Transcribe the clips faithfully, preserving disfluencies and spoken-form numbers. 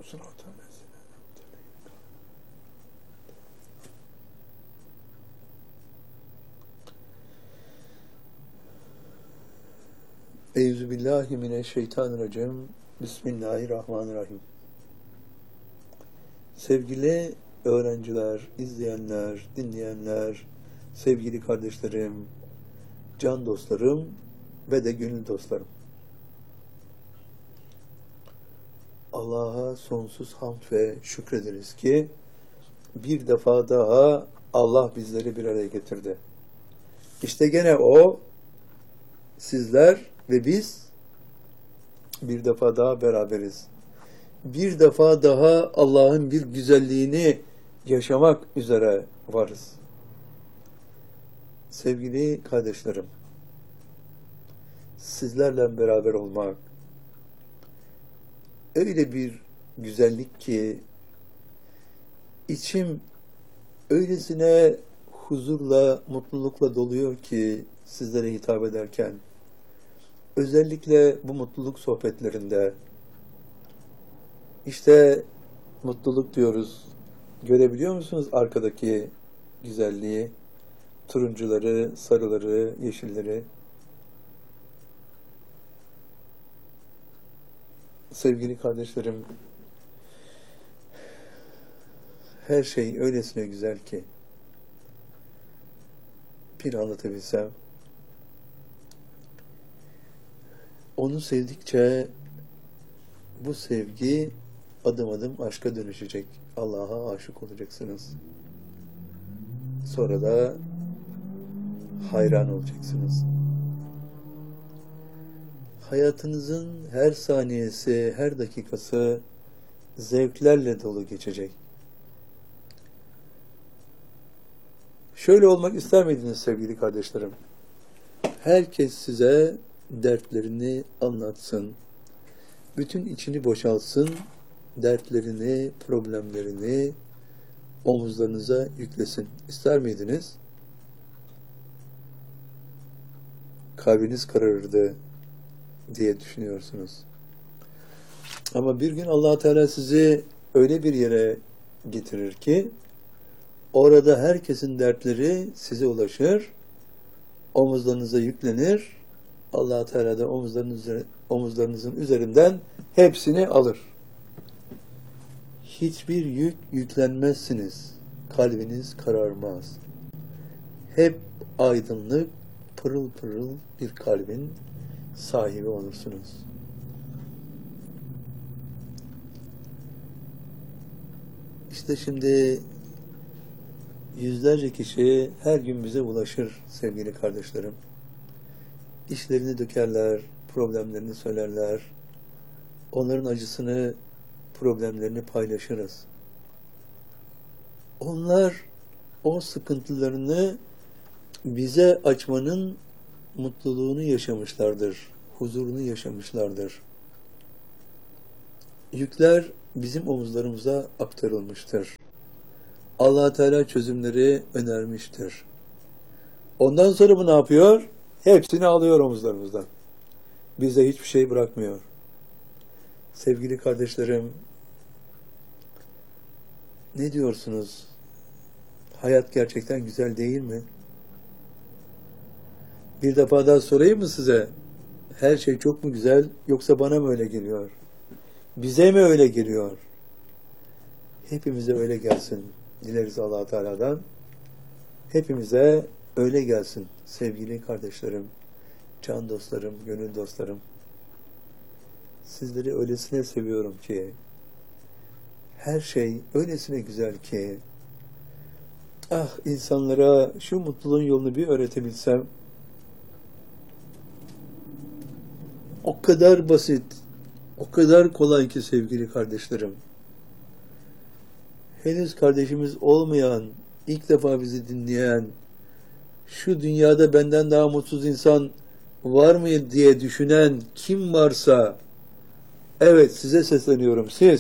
Sırat-ı Euzubillahimineşşeytanirracim. Bismillahirrahmanirrahim. Sevgili öğrenciler, izleyenler, dinleyenler, sevgili kardeşlerim, can dostlarım ve de gönül dostlarım. Allah'a sonsuz hamd ve şükrederiz ki bir defa daha Allah bizleri bir araya getirdi. İşte gene o, sizler ve biz bir defa daha beraberiz. Bir defa daha Allah'ın bir güzelliğini yaşamak üzere varız. Sevgili kardeşlerim, sizlerle beraber olmak öyle bir güzellik ki içim öylesine huzurla, mutlulukla doluyor ki sizlere hitap ederken, özellikle bu mutluluk sohbetlerinde, işte mutluluk diyoruz, görebiliyor musunuz arkadaki güzelliği, turuncuları, sarıları, yeşilleri? Sevgili kardeşlerim, her şey öylesine güzel ki, bir anlatabilsem, onu sevdikçe bu sevgi adım adım aşka dönüşecek. Allah'a aşık olacaksınız. Sonra da hayran olacaksınız. Hayatınızın her saniyesi, her dakikası zevklerle dolu geçecek. Şöyle olmak ister miydiniz sevgili kardeşlerim? Herkes size dertlerini anlatsın. Bütün içini boşalsın. Dertlerini, problemlerini omuzlarınıza yüklesin. İster miydiniz? Kalbiniz kararırdı diye düşünüyorsunuz. Ama bir gün Allah Teala sizi öyle bir yere getirir ki orada herkesin dertleri size ulaşır, omuzlarınıza yüklenir. Allah Teala da omuzlarınızın, omuzlarınızın üzerinden hepsini alır. Hiçbir yük yüklenmezsiniz. Kalbiniz kararmaz. Hep aydınlık, pırıl pırıl bir kalbin sahibi olursunuz. İşte şimdi yüzlerce kişi her gün bize ulaşır sevgili kardeşlerim. İşlerini dökerler, problemlerini söylerler. Onların acısını, problemlerini paylaşırız. Onlar o sıkıntılarını bize açmanın mutluluğunu yaşamışlardır, huzurunu yaşamışlardır. Yükler bizim omuzlarımıza aktarılmıştır. Allah Teala çözümleri önermiştir. Ondan sonra bu ne yapıyor? Hepsini alıyor omuzlarımızdan. Bize hiçbir şey bırakmıyor. Sevgili kardeşlerim, ne diyorsunuz? Hayat gerçekten güzel değil mi? Bir defa daha sorayım mı size? Her şey çok mu güzel, yoksa bana mı öyle geliyor? Bize mi öyle geliyor? Hepimize öyle gelsin. Dileriz Allah Teala'dan. Hepimize öyle gelsin sevgili kardeşlerim, can dostlarım, gönül dostlarım. Sizleri öylesine seviyorum ki, her şey öylesine güzel ki, ah insanlara şu mutluluğun yolunu bir öğretebilsem, o kadar basit, o kadar kolay ki sevgili kardeşlerim. Henüz kardeşimiz olmayan, ilk defa bizi dinleyen, şu dünyada benden daha mutsuz insan var mı diye düşünen kim varsa, evet size sesleniyorum, siz.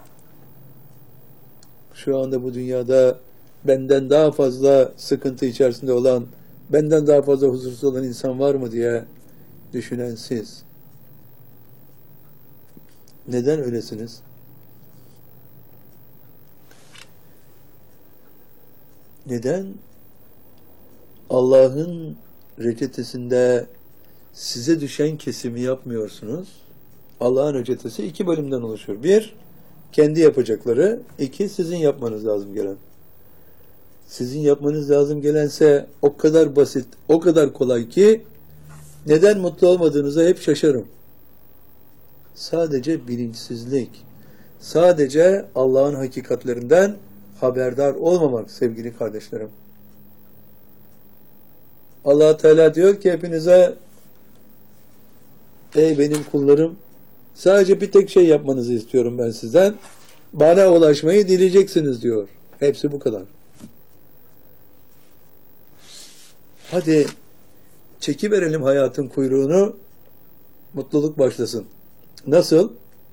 Şu anda bu dünyada benden daha fazla sıkıntı içerisinde olan, benden daha fazla huzursuz olan insan var mı diye düşünen siz. Neden öylesiniz? Neden Allah'ın reçetesinde size düşen kesimi yapmıyorsunuz? Allah'ın reçetesi iki bölümden oluşuyor. Bir, kendi yapacakları. İki, sizin yapmanız lazım gelen. Sizin yapmanız lazım gelense o kadar basit, o kadar kolay ki neden mutlu olmadığınıza hep şaşarım. Sadece bilinçsizlik, sadece Allah'ın hakikatlerinden haberdar olmamak sevgili kardeşlerim. Allah Teala diyor ki hepinize, ey benim kullarım, sadece bir tek şey yapmanızı istiyorum ben sizden. Bana ulaşmayı dileyeceksiniz diyor. Hepsi bu kadar. Hadi çekiverelim hayatın kuyruğunu, mutluluk başlasın. Nasıl?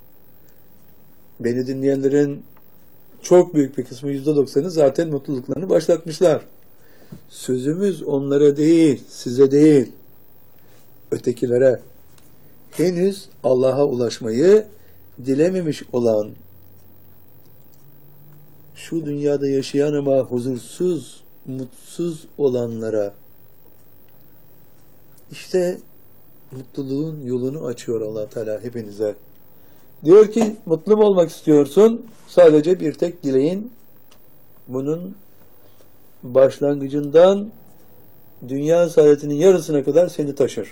Beni dinleyenlerin çok büyük bir kısmı, yüzde doksanı zaten mutluluklarını başlatmışlar. Sözümüz onlara değil, size değil, ötekilere. Henüz Allah'a ulaşmayı dilememiş olan, şu dünyada yaşayan ama huzursuz, mutsuz olanlara, işte mutluluğun yolunu açıyor Allah Teala hepinize. Diyor ki mutlu mu olmak istiyorsun? Sadece bir tek dileğin, bunun başlangıcından dünya saadetinin yarısına kadar seni taşır.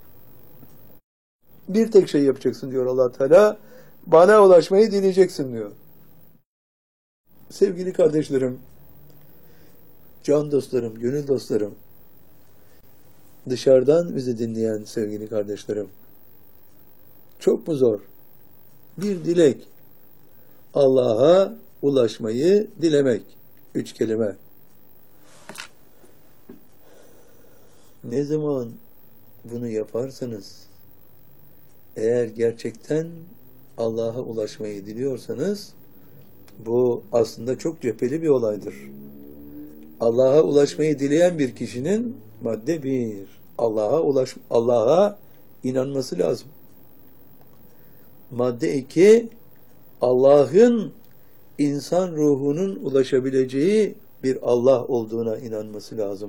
Bir tek şey yapacaksın diyor Allah Teala. Bana ulaşmayı dileyeceksin diyor. Sevgili kardeşlerim, can dostlarım, gönül dostlarım, dışarıdan bizi dinleyen sevgili kardeşlerim, çok mu zor? Bir dilek, Allah'a ulaşmayı dilemek. Üç kelime. Ne zaman bunu yaparsanız, eğer gerçekten Allah'a ulaşmayı diliyorsanız, bu aslında çok cepheli bir olaydır. Allah'a ulaşmayı dileyen bir kişinin madde bir, Allah'a ulaş, Allah'a inanması lazım. Madde iki, Allah'ın insan ruhunun ulaşabileceği bir Allah olduğuna inanması lazım.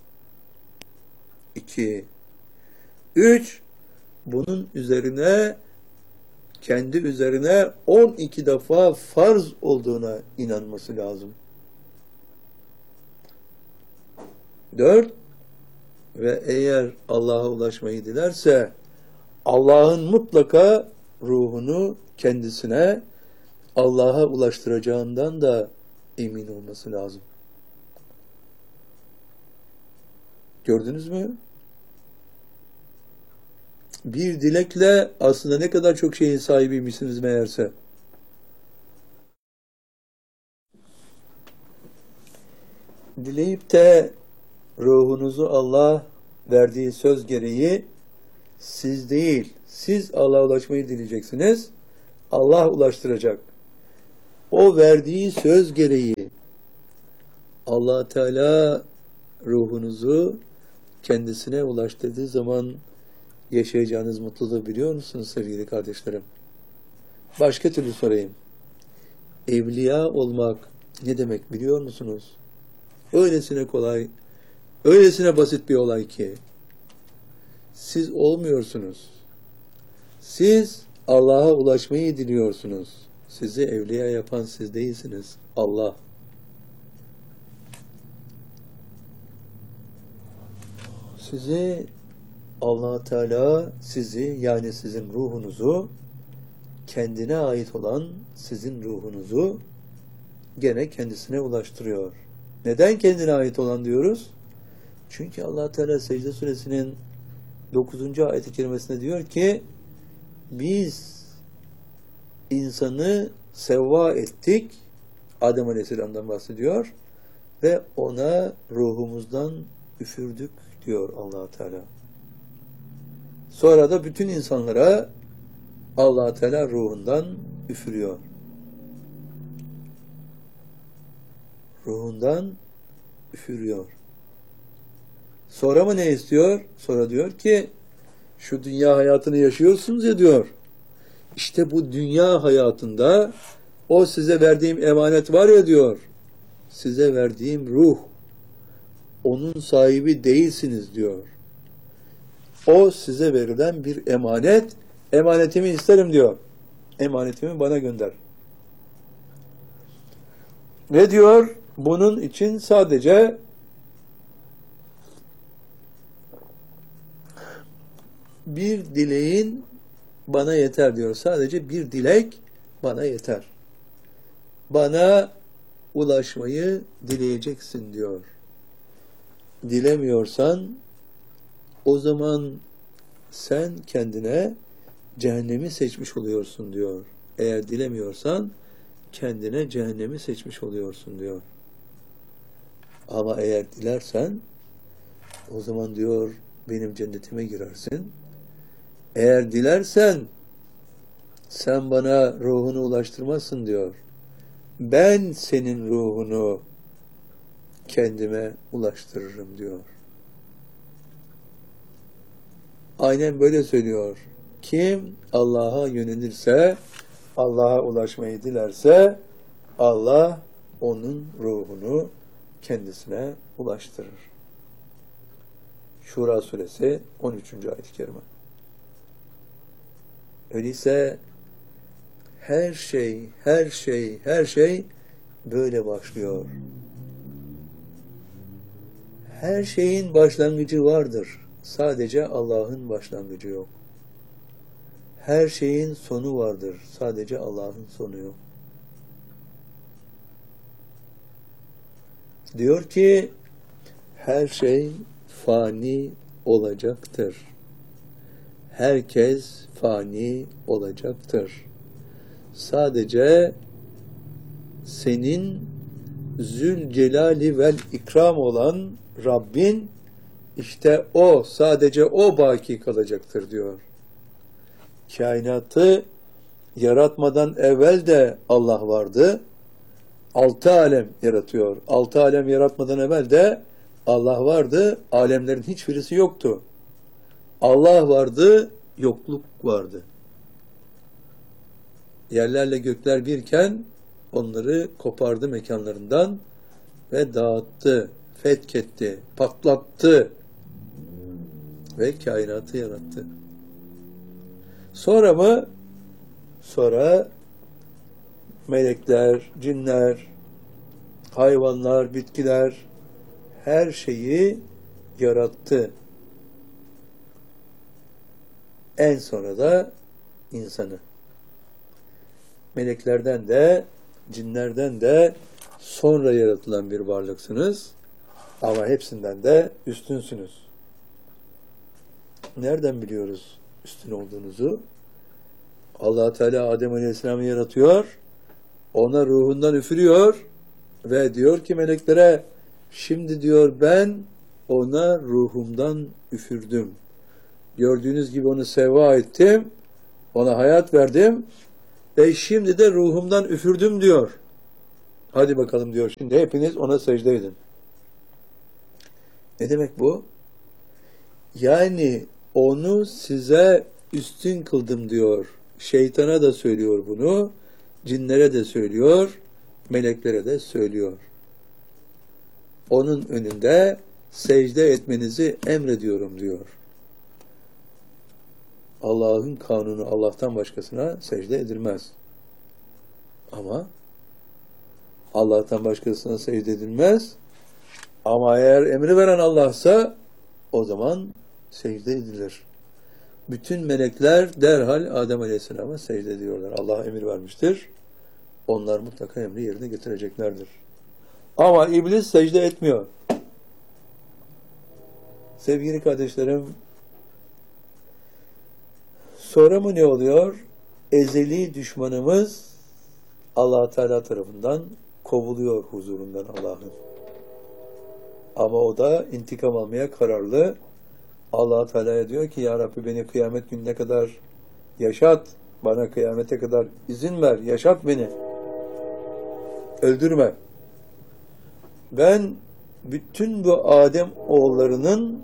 İki. Üç, bunun üzerine, kendi üzerine on iki defa farz olduğuna inanması lazım. Dört, ve eğer Allah'a ulaşmayı dilerse, Allah'ın mutlaka ruhunu kendisine Allah'a ulaştıracağından da emin olması lazım. Gördünüz mü? Bir dilekle aslında ne kadar çok şeyin sahibiymişsiniz meğerse. Dileyip de ruhunuzu Allah verdiği söz gereği siz değil, siz Allah'a ulaşmayı dileyeceksiniz. Allah ulaştıracak. O verdiği söz gereği Allah Teala ruhunuzu kendisine ulaştırdığı zaman yaşayacağınız mutluluğu biliyor musunuz sevgili kardeşlerim? Başka türlü sorayım. Evliya olmak ne demek biliyor musunuz? Öylesine kolay, öylesine basit bir olay ki siz olmuyorsunuz. Siz Allah'a ulaşmayı diliyorsunuz. Sizi evliya yapan siz değilsiniz. Allah. Sizi Allah Teala sizi, yani sizin ruhunuzu, kendine ait olan sizin ruhunuzu gene kendisine ulaştırıyor. Neden kendine ait olan diyoruz? Çünkü Allah Teala Secde Suresinin dokuzuncu ayet-i kerimesinde diyor ki biz insanı sevva ettik, Adem Aleyhisselam'dan bahsediyor ve ona ruhumuzdan üfürdük diyor Allah Teala. Sonra da bütün insanlara Allah Teala ruhundan üfürüyor. Ruhundan üfürüyor. Sonra mı ne istiyor? Sonra diyor ki şu dünya hayatını yaşıyorsunuz ya diyor. İşte bu dünya hayatında o size verdiğim emanet var ya diyor. Size verdiğim ruh, onun sahibi değilsiniz diyor. O size verilen bir emanet. Emanetimi isterim diyor. Emanetimi bana gönder. Ne diyor? Bunun için sadece bir dileğin bana yeter diyor. Sadece bir dilek bana yeter. Bana ulaşmayı dileyeceksin diyor. Dilemiyorsan o zaman sen kendine cehennemi seçmiş oluyorsun diyor. Eğer dilemiyorsan kendine cehennemi seçmiş oluyorsun diyor. Ama eğer dilersen o zaman diyor benim cennetime girersin. Eğer dilersen sen bana ruhunu ulaştırmazsın diyor. Ben senin ruhunu kendime ulaştırırım diyor. Aynen böyle söylüyor. Kim Allah'a yönelirse, Allah'a ulaşmayı dilerse Allah onun ruhunu kendisine ulaştırır. Şura suresi on üçüncü ayet-i kerime. Öyleyse her şey, her şey, her şey böyle başlıyor. Her şeyin başlangıcı vardır. Sadece Allah'ın başlangıcı yok. Her şeyin sonu vardır. Sadece Allah'ın sonu yok. Diyor ki her şey fani olacaktır. Herkes fani olacaktır. Sadece senin Zülcelali vel ikram olan Rabbin, işte o, sadece o baki kalacaktır diyor. Kainatı yaratmadan evvel de Allah vardı. Altı alem yaratıyor. Altı alem yaratmadan evvel de Allah vardı. Alemlerin hiçbirisi yoktu. Allah vardı, yokluk vardı. Yerlerle gökler birken onları kopardı mekanlarından ve dağıttı, fethetti, patlattı ve kainatı yarattı. Sonra mı? Sonra melekler, cinler, hayvanlar, bitkiler, her şeyi yarattı. En sonra da insanı. Meleklerden de, cinlerden de sonra yaratılan bir varlıksınız. Ama hepsinden de üstünsünüz. Nereden biliyoruz üstün olduğunuzu? Allah Teala Adem Aleyhisselam'ı yaratıyor. Ona ruhundan üfürüyor ve diyor ki meleklere, şimdi diyor ben ona ruhumdan üfürdüm. Gördüğünüz gibi onu seva ettim. Ona hayat verdim. Ve şimdi de ruhumdan üfürdüm diyor. Hadi bakalım diyor. Şimdi hepiniz ona secde edin. Ne demek bu? Yani onu size üstün kıldım diyor. Şeytana da söylüyor bunu. Cinlere de söylüyor. Meleklere de söylüyor. Onun önünde secde etmenizi emrediyorum diyor. Allah'ın kanunu Allah'tan başkasına secde edilmez. Ama Allah'tan başkasına secde edilmez. Ama eğer emri veren Allah'sa o zaman secde edilir. Bütün melekler derhal Adem Aleyhisselam'a secde ediyorlar. Allah emir vermiştir. Onlar mutlaka emri yerine getireceklerdir. Ama iblis secde etmiyor. Sevgili kardeşlerim, sonra mı ne oluyor? Ezeli düşmanımız Allah Teala tarafından kovuluyor huzurundan Allah'ın. Ama o da intikam almaya kararlı. Allah Teala'ya diyor ki ya Rabbi beni kıyamet gününe kadar yaşat. Bana kıyamete kadar izin ver. Yaşat beni. Öldürme. Ben bütün bu Adem oğullarının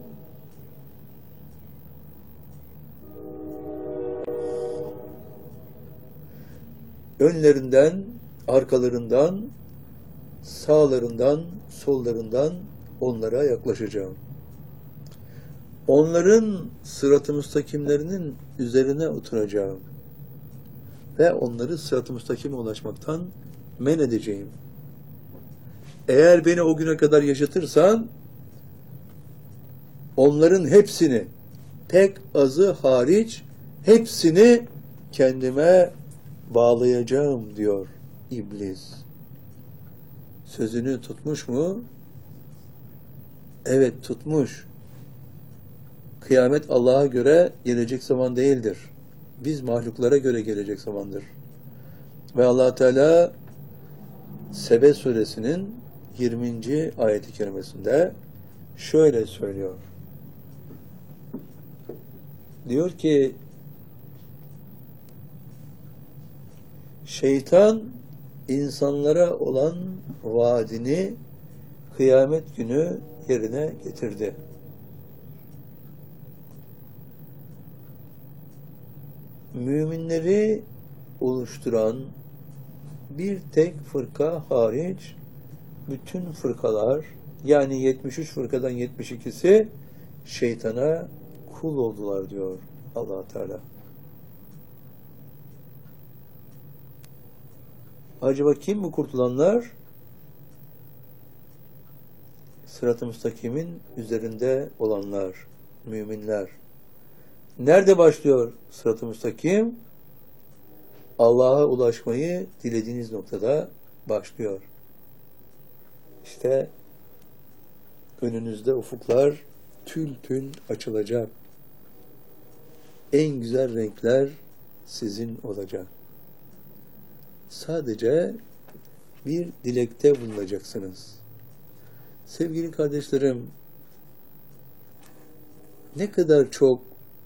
önlerinden, arkalarından, sağlarından, sollarından onlara yaklaşacağım. Onların sırat-ı müstakimlerinin üzerine oturacağım. Ve onları sırat-ı müstakime ulaşmaktan men edeceğim. Eğer beni o güne kadar yaşatırsan, onların hepsini, pek azı hariç, hepsini kendime bağlayacağım diyor İblis. Sözünü tutmuş mu? Evet, tutmuş. Kıyamet Allah'a göre gelecek zaman değildir. Biz mahluklara göre gelecek zamandır. Ve Allah Teala Sebe suresinin yirminci ayeti kerimesinde şöyle söylüyor. Diyor ki, şeytan insanlara olan vaadini kıyamet günü yerine getirdi. Müminleri oluşturan bir tek fırka hariç bütün fırkalar, yani yetmiş üç fırkadan yetmiş ikisi şeytana kul oldular diyor Allah Teala. Acaba kim bu kurtulanlar? Sırat-ı müstakimin üzerinde olanlar, müminler. Nerede başlıyor sırat-ı müstakim? Allah'a ulaşmayı dilediğiniz noktada başlıyor. İşte önünüzde ufuklar tül tül açılacak. En güzel renkler sizin olacak. Sadece bir dilekte bulunacaksınız. Sevgili kardeşlerim, ne kadar çok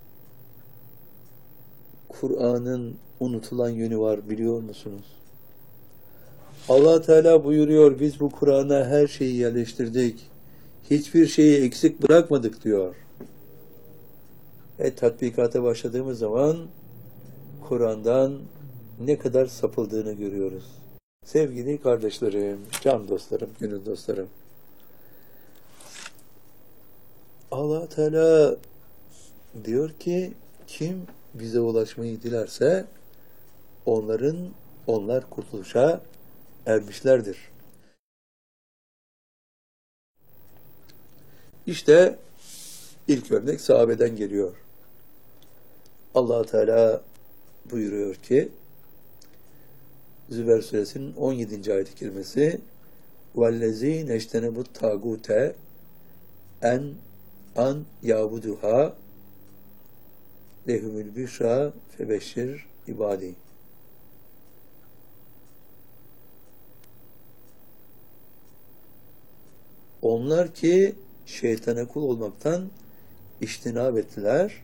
Kur'an'ın unutulan yönü var biliyor musunuz? Allah Teala buyuruyor, biz bu Kur'an'a her şeyi yerleştirdik. Hiçbir şeyi eksik bırakmadık diyor. E tatbikata başladığımız zaman Kur'an'dan ne kadar sapıldığını görüyoruz. Sevgili kardeşlerim, can dostlarım, gönül dostlarım. Allah Teala diyor ki, kim bize ulaşmayı dilerse onların onlar kurtuluşa ermişlerdir. İşte ilk örnek sahabeden geliyor. Allah Teala buyuruyor ki, Zümer suresinin on yedinci ayet-i kerimesi, وَالَّذ۪ينَ اَجْتَنَبُ التَّاغُوتَ en an yabuduha lehumül büşra febeşşir ibadi. Onlar ki şeytana kul olmaktan iştinab ettiler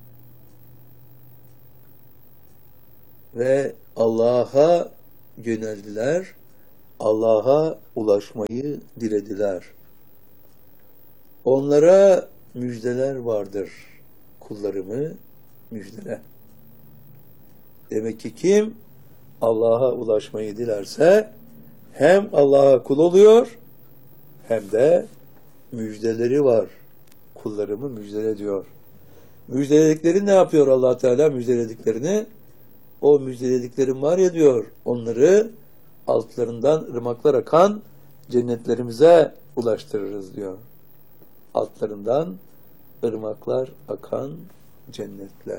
ve Allah'a yöneldiler, Allah'a ulaşmayı dilediler. Onlara müjdeler vardır, kullarımı müjdele. Demek ki kim Allah'a ulaşmayı dilerse hem Allah'a kul oluyor hem de müjdeleri var. Kullarımı müjdele diyor. Müjdeledikleri ne yapıyor Allah Teala? Müjdelediklerini, o müjdelediklerim var ya diyor, onları altlarından ırmaklar akan cennetlerimize ulaştırırız diyor. Altlarından ırmaklar akan cennetler.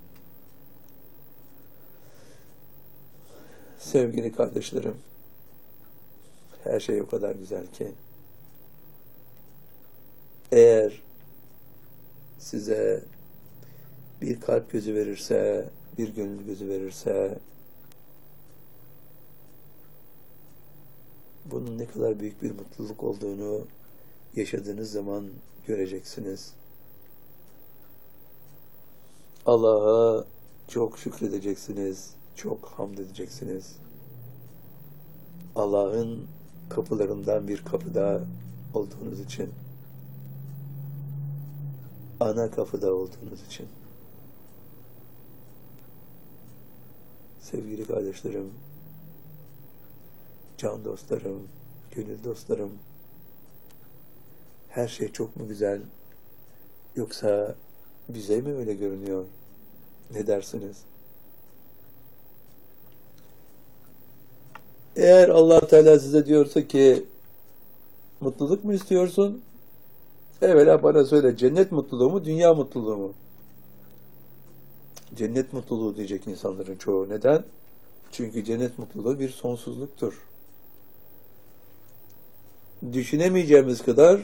Sevgili kardeşlerim, her şey o kadar güzel ki, eğer size bir kalp gözü verirse, bir gönül gözü verirse, bunun ne kadar büyük bir mutluluk olduğunu yaşadığınız zaman göreceksiniz. Allah'a çok şükredeceksiniz, çok hamd edeceksiniz. Allah'ın kapılarından bir kapıda olduğunuz için, ana kapıda olduğunuz için. Sevgili kardeşlerim, can dostlarım, gönül dostlarım, her şey çok mu güzel? Yoksa bize mi öyle görünüyor? Ne dersiniz? Eğer Allah Teala size diyorsa ki mutluluk mu istiyorsun? Evvela bana söyle, cennet mutluluğu mu, dünya mutluluğu mu? Cennet mutluluğu diyecek insanların çoğu. Neden? Çünkü cennet mutluluğu bir sonsuzluktur. Düşünemeyeceğimiz kadar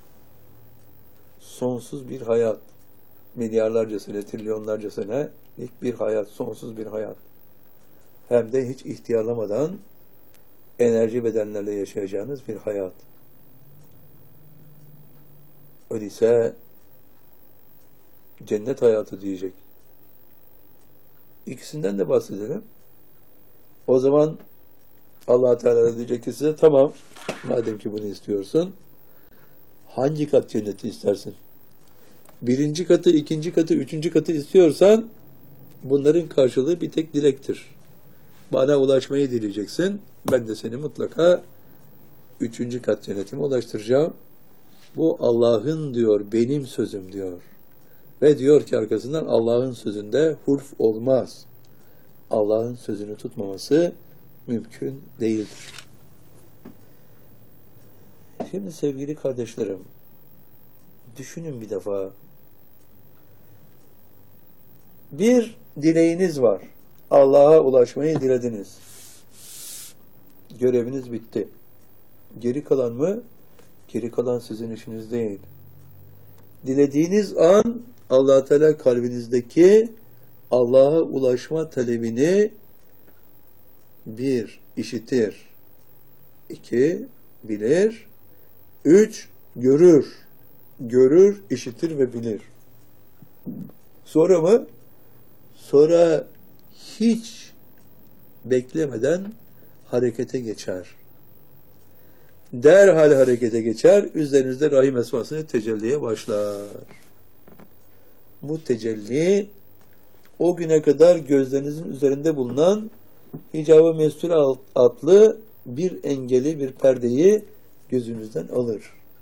sonsuz bir hayat. Milyarlarca sene, trilyonlarca senelik bir hayat, sonsuz bir hayat. Hem de hiç ihtiyarlamadan enerji bedenlerle yaşayacağınız bir hayat. Öyleyse cennet hayatı diyecek. İkisinden de bahsedelim. O zaman Allah Teala diyecek ki size tamam, madem ki bunu istiyorsun, hangi kat cenneti istersin? Birinci katı, ikinci katı, üçüncü katı istiyorsan bunların karşılığı bir tek dilektir. Bana ulaşmayı dileyeceksin. Ben de seni mutlaka üçüncü kat cennetime ulaştıracağım. Bu Allah'ın diyor, benim sözüm diyor. Ve diyor ki arkasından Allah'ın sözünde hurf olmaz. Allah'ın sözünü tutmaması mümkün değildir. Şimdi sevgili kardeşlerim, düşünün bir defa. Bir dileğiniz var. Allah'a ulaşmayı dilediniz. Göreviniz bitti. Geri kalan mı? Geri kalan sizin işiniz değil. Dilediğiniz an Allah Teala kalbinizdeki Allah'a ulaşma talebini bir, işitir. İki, bilir. Üç, görür. Görür, işitir ve bilir. Sonra mı? Sonra hiç beklemeden harekete geçer. Derhal harekete geçer, üzerinizde rahim esmasını tecelliye başlar. Bu tecelli, o güne kadar gözlerinizin üzerinde bulunan hicab-ı mestur adlı bir engeli, bir perdeyi gözünüzden alır.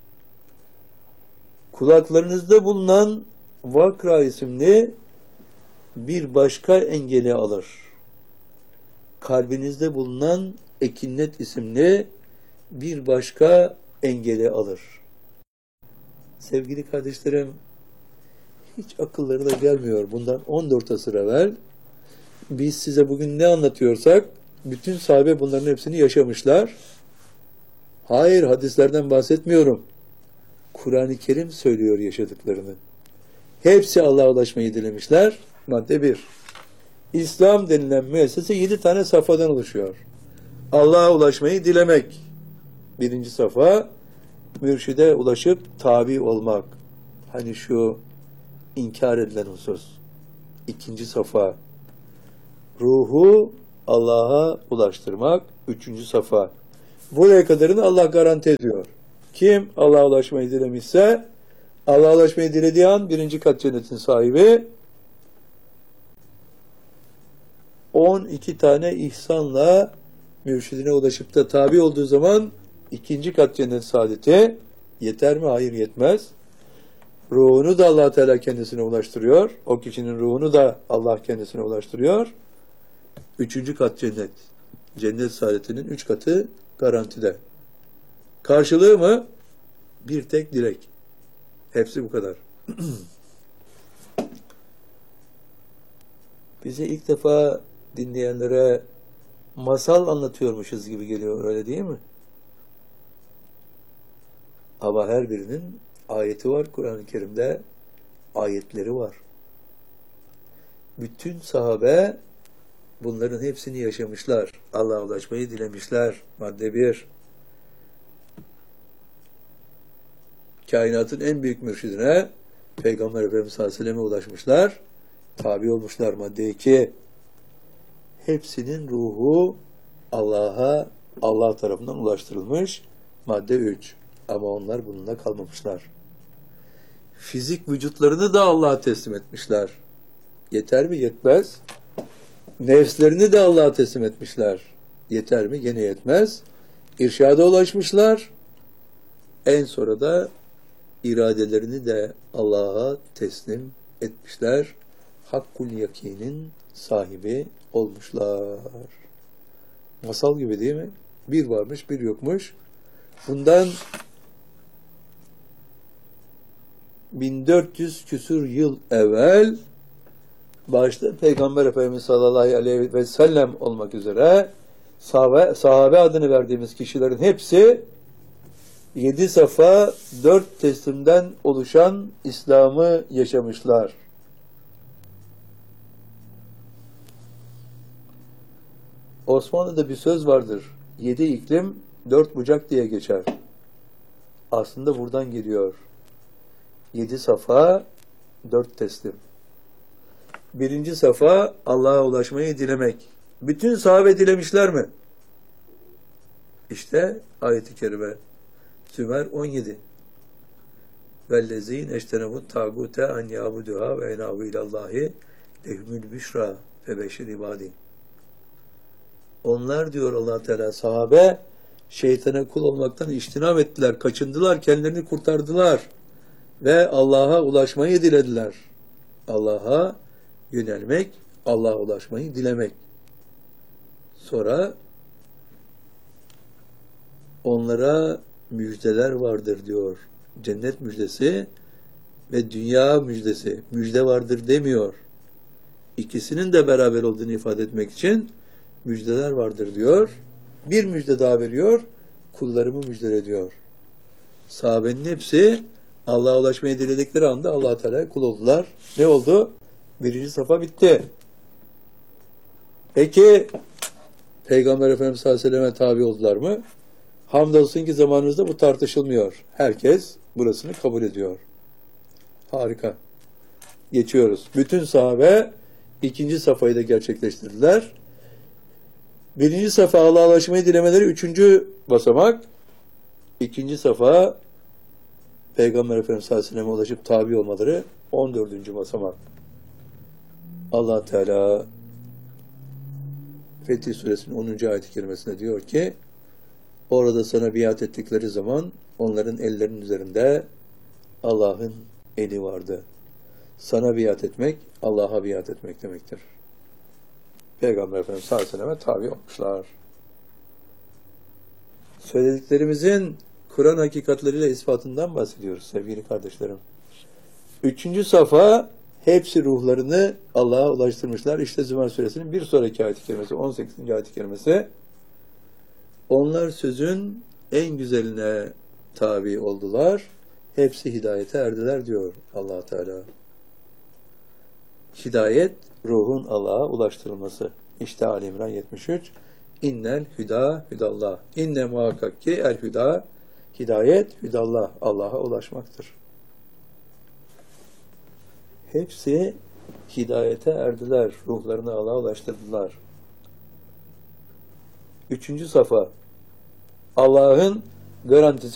Kulaklarınızda bulunan vakra isimli bir başka engeli alır. Kalbinizde bulunan ekinnet isimli bir başka engeli alır. Sevgili kardeşlerim, hiç akıllarına gelmiyor. Bundan on dört asır evvel biz size bugün ne anlatıyorsak bütün sahabe bunların hepsini yaşamışlar. Hayır, hadislerden bahsetmiyorum. Kur'an-ı Kerim söylüyor yaşadıklarını. Hepsi Allah'a ulaşmayı dilemişler. Madde bir. İslam denilen müessese yedi tane safhadan oluşuyor. Allah'a ulaşmayı dilemek. Birinci safa, mürşide ulaşıp tabi olmak. Hani şu inkar edilen husus. İkinci safa, ruhu Allah'a ulaştırmak. Üçüncü safa. Buraya kadarını Allah garanti ediyor. Kim Allah'a ulaşmayı dilemişse, Allah'a ulaşmayı dilediği an birinci kat cennetin sahibi, on iki tane ihsanla mürşidine ulaşıp da tabi olduğu zaman ikinci kat cennet saadeti yeter mi? Hayır, yetmez. Ruhunu da Allah Teala kendisine ulaştırıyor. O kişinin ruhunu da Allah kendisine ulaştırıyor. Üçüncü kat cennet. Cennet saadetinin üç katı garantide. Karşılığı mı? Bir tek dilek. Hepsi bu kadar. Bize ilk defa dinleyenlere masal anlatıyormuşuz gibi geliyor, öyle değil mi? Ama her birinin ayeti var Kur'an-ı Kerim'de, ayetleri var. Bütün sahabe bunların hepsini yaşamışlar. Allah'a ulaşmayı dilemişler. Madde bir. Kainatın en büyük mürşidine, Peygamber Efendimiz sallallahu aleyhi ve sellem'e ulaşmışlar. Tabi olmuşlar. Madde iki. Hepsinin ruhu Allah'a, Allah tarafından ulaştırılmış. Madde üç. Ama onlar bununla kalmamışlar. Fizik vücutlarını da Allah'a teslim etmişler. Yeter mi? Yetmez. Nefslerini de Allah'a teslim etmişler. Yeter mi? Gene yetmez. İrşada ulaşmışlar. En sonra da iradelerini de Allah'a teslim etmişler. Hakkul yakinin sahibi olmuşlar. Masal gibi değil mi? Bir varmış, bir yokmuş. Bundan bin dört yüz küsur yıl evvel başta Peygamber Efendimiz sallallahu aleyhi ve sellem olmak üzere sahabe, sahabe adını verdiğimiz kişilerin hepsi yedi safa dört teslimden oluşan İslam'ı yaşamışlar. Osmanlı'da bir söz vardır. Yedi iklim dört bucak diye geçer. Aslında buradan geliyor. Yedi safa dört teslim. Birinci safa Allah'a ulaşmayı dilemek. Bütün sahabe dilemişler mi? İşte ayet-i kerime. Sümer on yedi. Vellezîn eştenebut tâgûte an yâbuduhâ ve enâbu ilallâhi lehmül büşrâ fe beşir ibâdî. Onlar diyor Allah Teala, sahabe şeytana kul olmaktan içtinab ettiler, kaçındılar, kendilerini kurtardılar ve Allah'a ulaşmayı dilediler. Allah'a yönelmek, Allah'a ulaşmayı dilemek. Sonra onlara müjdeler vardır diyor. Cennet müjdesi ve dünya müjdesi. Müjde vardır demiyor. İkisinin de beraber olduğunu ifade etmek için müjdeler vardır diyor. Bir müjde daha veriyor. Kullarımı müjdele diyor. Sahabenin hepsi Allah'a ulaşmayı diledikleri anda Allah-u Teala'ya kul oldular. Ne oldu? Birinci safa bitti. Peki Peygamber Efendimiz sallallahu aleyhi ve sellem'e tabi oldular mı? Hamdolsun ki zamanımızda bu tartışılmıyor. Herkes burasını kabul ediyor. Harika. Geçiyoruz. Bütün sahabe ikinci safhayı da gerçekleştirdiler. Birinci safa Allah'a ulaşmayı dilemeleri üçüncü basamak. İkinci safa Peygamber Efendimiz sallallahu aleyhi ve sellem'e ulaşıp tabi olmaları on dördüncü basamak. Allah Teala Fetih Suresinin onuncu ayet-i kerimesinde diyor ki, orada sana biat ettikleri zaman onların ellerinin üzerinde Allah'ın eli vardı. Sana biat etmek, Allah'a biat etmek demektir. Peygamber Efendimiz sallallahu aleyhi ve sellem'e tabi olmuşlar. Söylediklerimizin Kur'an hakikatleriyle ispatından bahsediyoruz sevgili kardeşlerim. Üçüncü safa hepsi ruhlarını Allah'a ulaştırmışlar. İşte Zümer Suresinin bir sonraki ayet-i kerimesi, on sekizinci ayet-i kerimesi. Onlar sözün en güzeline tabi oldular. Hepsi hidayete erdiler diyor Allah Teala. Hidayet, ruhun Allah'a ulaştırılması. İşte Ali İmran yetmiş üç. İnnel hüda hüdallah. İnne muhakkak ki el hüda, hidayet hüdallah. Allah'a ulaşmaktır. Hepsi hidayete erdiler. Ruhlarını Allah'a ulaştırdılar. Üçüncü safa. Allah'ın garantisi